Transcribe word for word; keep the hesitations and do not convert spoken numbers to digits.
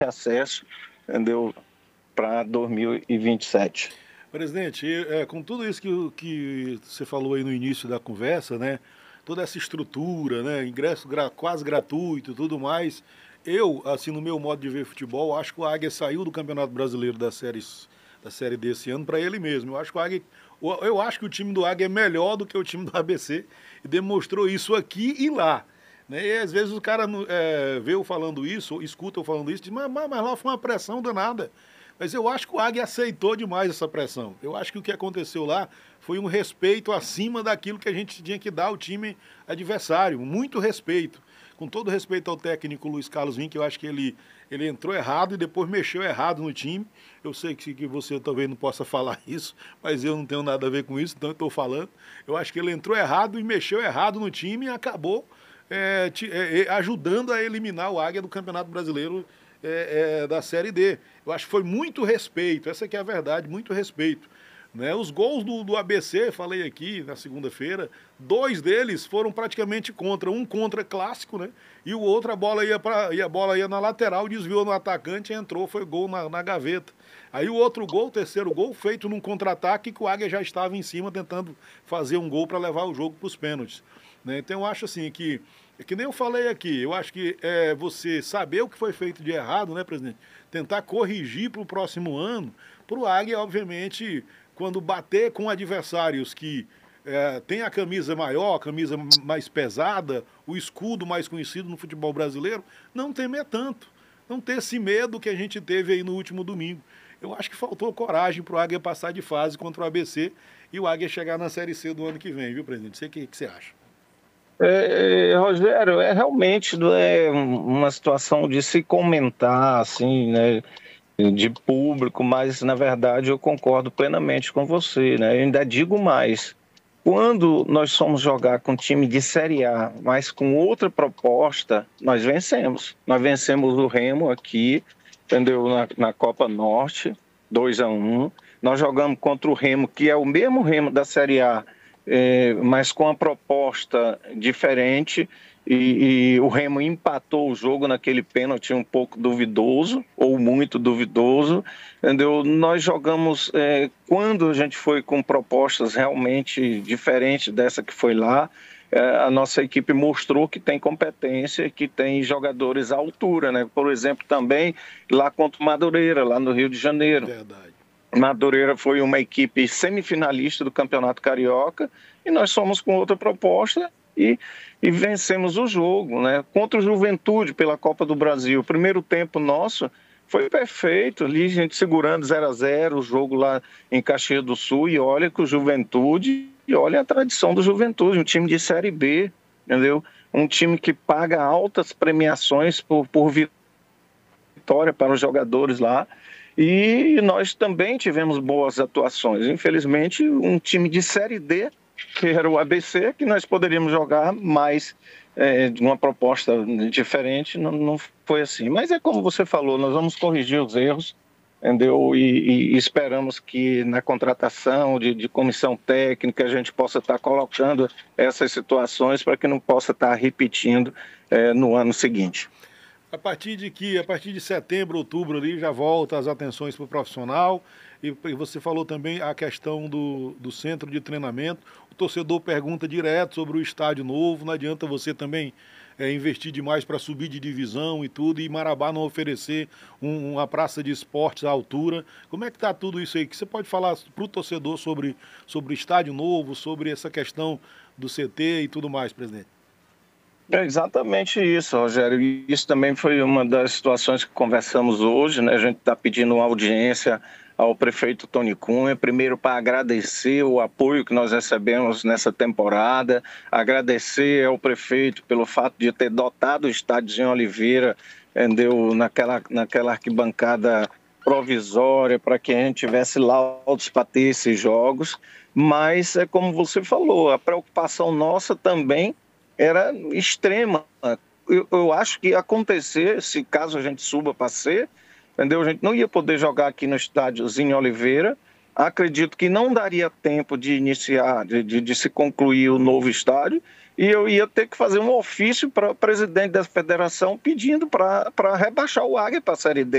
acesso, entendeu? Para dois mil e vinte e sete. Presidente, é, com tudo isso que, que você falou aí no início da conversa, né? Toda essa estrutura, né? Ingresso gra, quase gratuito e tudo mais. Eu, assim, no meu modo de ver futebol, acho que o Águia saiu do Campeonato Brasileiro da série, da série desse ano para ele mesmo. Eu acho que o Águia, eu acho que o time do Águia é melhor do que o time do A B C e demonstrou isso aqui e lá. Né? E às vezes o cara é, vê eu falando isso, ou escuta eu falando isso, diz, mas, mas, mas lá foi uma pressão danada. Mas eu acho que o Águia aceitou demais essa pressão. Eu acho que o que aconteceu lá foi um respeito acima daquilo que a gente tinha que dar ao time adversário. Muito respeito. Com todo respeito ao técnico Luiz Carlos Vinck, eu acho que ele, ele entrou errado e depois mexeu errado no time. Eu sei que, que você talvez não possa falar isso, mas eu não tenho nada a ver com isso, então eu estou falando. Eu acho que ele entrou errado e mexeu errado no time e acabou é, te, é, ajudando a eliminar o Águia do Campeonato Brasileiro É, é, da Série D. Eu acho que foi muito respeito, essa que é a verdade, muito respeito. Né? Os gols do, do A B C, falei aqui na segunda-feira, dois deles foram praticamente contra, um contra clássico, né? E o outro a bola ia, pra, e a bola ia na lateral, desviou no atacante e entrou, foi gol na, na gaveta. Aí o outro gol, o terceiro gol, feito num contra-ataque que o Águia já estava em cima tentando fazer um gol para levar o jogo para os pênaltis. Né? Então eu acho assim que É que nem eu falei aqui, eu acho que é você saber o que foi feito de errado, né, presidente? Tentar corrigir para o próximo ano, para o Águia, obviamente, quando bater com adversários que é, têm a camisa maior, a camisa mais pesada, o escudo mais conhecido no futebol brasileiro, não temer tanto. Não ter esse medo que a gente teve aí no último domingo. Eu acho que faltou coragem para o Águia passar de fase contra o A B C e o Águia chegar na Série C do ano que vem, viu, presidente? Sei o que, que você acha. É, é, Rogério, é realmente não é uma situação de se comentar, assim, né, de público, mas na verdade eu concordo plenamente com você, né? Eu ainda digo mais. Quando nós somos jogar com time de Série A, mas com outra proposta, nós vencemos. Nós vencemos o Remo aqui, entendeu? Na, na Copa Norte, dois a um. Nós jogamos contra o Remo, que é o mesmo Remo da Série A, é, mas com a proposta diferente, e, e o Remo empatou o jogo naquele pênalti um pouco duvidoso, ou muito duvidoso, entendeu? Nós jogamos, é, quando a gente foi com propostas realmente diferentes dessa que foi lá, é, a nossa equipe mostrou que tem competência, que tem jogadores à altura, né? Por exemplo, também lá contra o Madureira, lá no Rio de Janeiro. Verdade. Madureira foi uma equipe semifinalista do Campeonato Carioca e nós fomos com outra proposta e, e vencemos o jogo, né? Contra o Juventude pela Copa do Brasil. O primeiro tempo nosso foi perfeito, ali a gente segurando zero a zero o jogo lá em Caxias do Sul, e olha que o Juventude, e olha a tradição do Juventude, um time de Série B, entendeu? Um time que paga altas premiações por, por vitória para os jogadores lá. E nós também tivemos boas atuações. Infelizmente, um time de Série D, que era o A B C, que nós poderíamos jogar mais é, de uma proposta diferente, não, não foi assim. Mas é como você falou, nós vamos corrigir os erros, entendeu? E, e esperamos que na contratação de, de comissão técnica a gente possa estar colocando essas situações para que não possa estar repetindo é, no ano seguinte. A partir de que, a partir de setembro, outubro ali, já volta as atenções para o profissional. E, e você falou também a questão do, do centro de treinamento. O torcedor pergunta direto sobre o estádio novo. Não adianta você também é, investir demais para subir de divisão e tudo, e Marabá não oferecer um, uma praça de esportes à altura. Como é que está tudo isso aí? Que você pode falar para o torcedor sobre, sobre o estádio novo, sobre essa questão do C T e tudo mais, presidente? É exatamente isso, Rogério. E isso também foi uma das situações que conversamos hoje, né? A gente está pedindo uma audiência ao prefeito Tony Cunha, primeiro para agradecer o apoio que nós recebemos nessa temporada, agradecer ao prefeito pelo fato de ter dotado o estádio em Oliveira, entendeu? Naquela, naquela arquibancada provisória, para que a gente tivesse laudos para ter esses jogos. Mas, é como você falou, a preocupação nossa também era extrema. Eu, eu acho que ia acontecer, se caso a gente suba para ser, entendeu? A gente não ia poder jogar aqui no estádiozinho Oliveira. Acredito que não daria tempo de iniciar, de, de, de se concluir o novo estádio, e eu ia ter que fazer um ofício para o presidente da federação pedindo para rebaixar o Águia para a Série D.